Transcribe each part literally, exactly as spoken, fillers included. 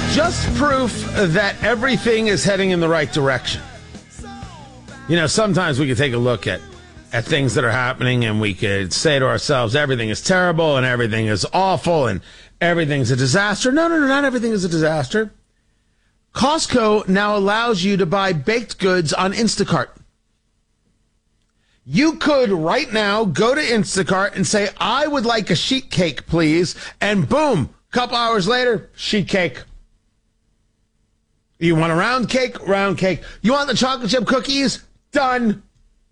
Just proof that everything is heading in the right direction. You know, sometimes we can take a look at, at things that are happening and we could say to ourselves, everything is terrible and everything is awful and everything's a disaster. No, no, no, not everything is a disaster. Costco now allows you to buy baked goods on Instacart. You could right now go to Instacart and say, I would like a sheet cake, please. And boom, a couple hours later, sheet cake. You want a round cake? Round cake. You want the chocolate chip cookies? Done.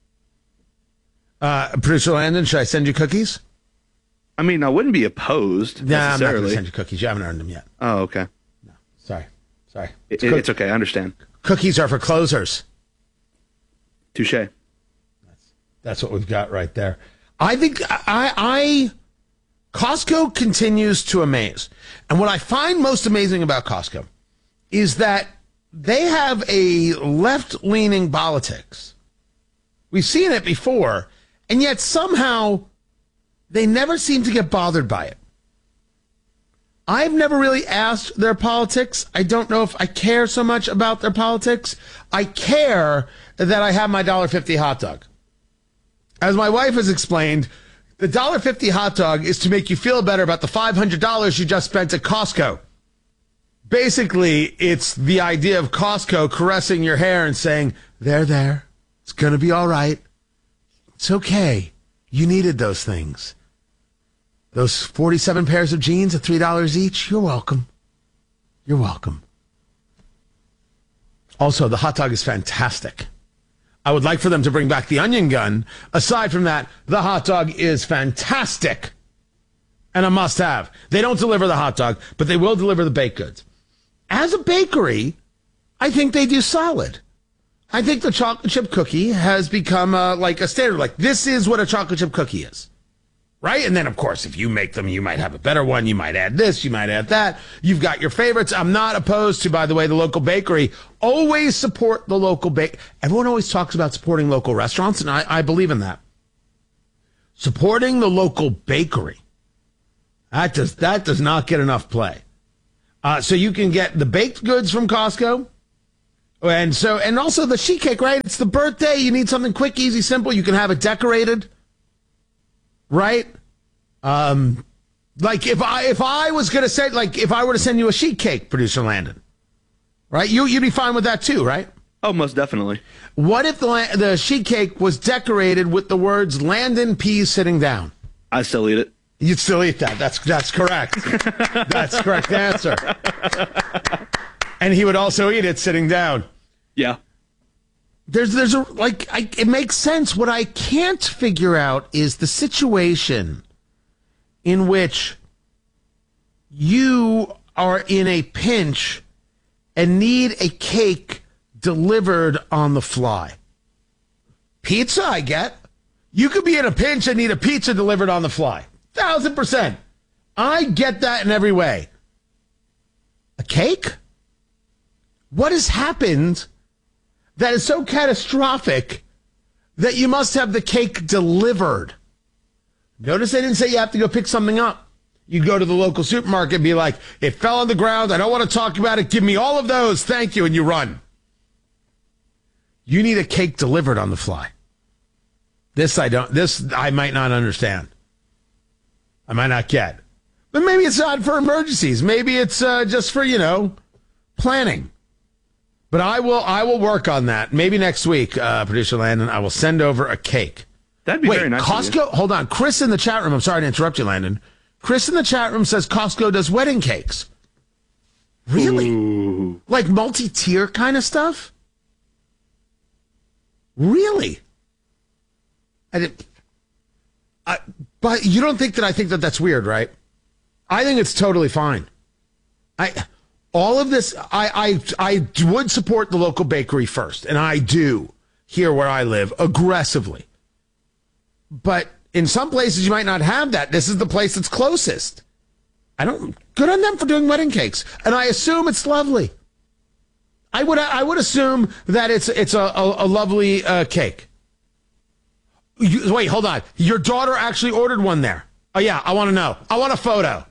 Uh, Producer Landon, should I send you cookies? I mean, I wouldn't be opposed Nah, I'm not necessarily. going to send you cookies. You haven't earned them yet. Oh, okay. No, sorry. Sorry. It, It's, it's okay. I understand. Cookies are for closers. Touche. That's, that's what we've got right there. I think I, I, Costco continues to amaze. And what I find most amazing about Costco is that they have a left-leaning politics. We've seen it before, and yet somehow they never seem to get bothered by it. I've never really asked their politics. I don't know if I care so much about their politics. I care that I have my one dollar fifty hot dog. As my wife has explained, the one dollar fifty hot dog is to make you feel better about the five hundred dollars you just spent at Costco. Basically, it's the idea of Costco caressing your hair and saying, there, there. It's going to be all right. It's okay. You needed those things. Those forty-seven pairs of jeans at three dollars each, you're welcome. You're welcome. Also, the hot dog is fantastic. I would like for them to bring back the onion gun. Aside from that, the hot dog is fantastic and a must-have. They don't deliver the hot dog, but they will deliver the baked goods. As a bakery, I think they do solid. I think the chocolate chip cookie has become uh, like a standard. Like, this is what a chocolate chip cookie is. Right? And then, of course, if you make them, you might have a better one. You might add this. You might add that. You've got your favorites. I'm not opposed to, by the way, the local bakery. Always support the local bake. Everyone always talks about supporting local restaurants, and I, I believe in that. Supporting the local bakery. That does, that does not get enough play. Uh, so you can get the baked goods from Costco. And so, and also the sheet cake, right? It's the birthday. You need something quick, easy, simple. You can have it decorated. Right? Um, like if I if I was gonna say, like if I were to send you a sheet cake, Producer Landon, right? You you'd be fine with that too, right? Oh, most definitely. What if the the sheet cake was decorated with the words "Landon Pease sitting down"? I still eat it. You'd still eat that. That's that's correct. That's correct answer. And he would also eat it sitting down. Yeah. There's, there's a, like, I, it makes sense. What I can't figure out is the situation in which you are in a pinch and need a cake delivered on the fly. Pizza, I get. You could be in a pinch and need a pizza delivered on the fly. Thousand percent. I get that in every way. A cake? What has happened that is so catastrophic that you must have the cake delivered? Notice they didn't say you have to go pick something up. You go to the local supermarket and be like, it fell on the ground. I don't want to talk about it. Give me all of those. Thank you. And you run. You need a cake delivered on the fly. This I don't, this I might not understand. I might not get. But maybe it's not for emergencies. Maybe it's uh, just for, you know, planning. But I will I will work on that. Maybe next week, uh, Producer Landon, I will send over a cake. That'd be Wait, very nice. Costco? Hold on. Chris in the chat room. I'm sorry to interrupt you, Landon. Chris in the chat room says Costco does wedding cakes. Really? Ooh. Like multi-tier kind of stuff? Really? I didn't. I, but you don't think that I think that that's weird, right? I think it's totally fine. I all of this. I I I would support the local bakery first, and I do here where I live aggressively. But in some places you might not have that. This is the place that's closest. I don't. Good on them for doing wedding cakes, and I assume it's lovely. I would I would assume that it's it's a a, a lovely uh, cake. You, wait, hold on. Your daughter actually ordered one there. Oh, yeah, I want to know. I want a photo.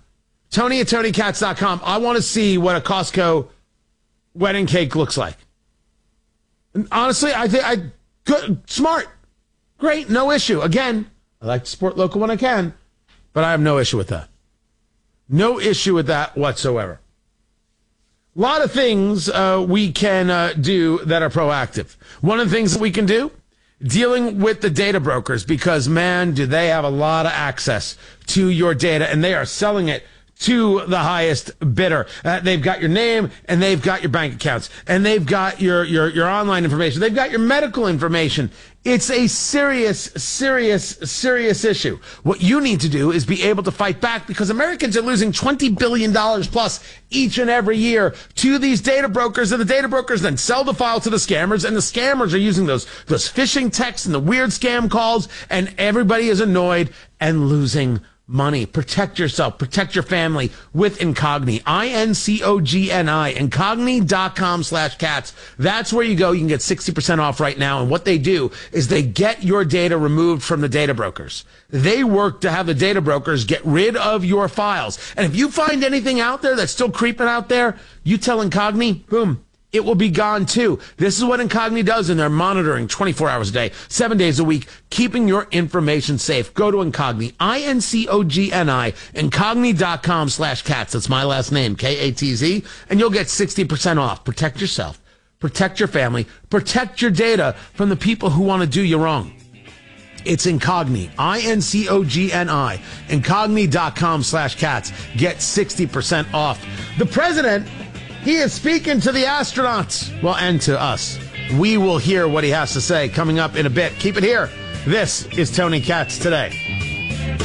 Tony at Tony Katz dot com. I want to see what a Costco wedding cake looks like. And honestly, I think I good, smart, great, no issue. Again, I like to support local when I can, but I have no issue with that. No issue with that whatsoever. A lot of things uh, we can uh, do that are proactive. One of the things that we can do, dealing with the data brokers, because, man, do they have a lot of access to your data, and they are selling it to the highest bidder. Uh, they've got your name, and they've got your bank accounts, and they've got your, your, your online information. They've got your medical information. It's a serious, serious, serious issue. What you need to do is be able to fight back, because Americans are losing twenty billion dollars plus each and every year to these data brokers, and the data brokers then sell the file to the scammers, and the scammers are using those, those phishing texts and the weird scam calls, and everybody is annoyed and losing money. Protect yourself. Protect your family with Incogni. I N C O G N I. Incogni.com slash cats. That's where you go. You can get sixty percent off right now. And what they do is they get your data removed from the data brokers. They work to have the data brokers get rid of your files. And if you find anything out there that's still creeping out there, you tell Incogni, boom, it will be gone too. This is what Incogni does, and they're monitoring twenty-four hours a day, seven days a week, keeping your information safe. Go to Incogni, I N C O G N I, Incogni.com slash cats. That's my last name, K A T Z, and you'll get sixty percent off. Protect yourself, protect your family, protect your data from the people who want to do you wrong. It's Incogni, I N C O G N I, Incogni.com slash cats. Get sixty percent off. The president, he is speaking to the astronauts. Well, and to us. We will hear what he has to say coming up in a bit. Keep it here. This is Tony Katz Today.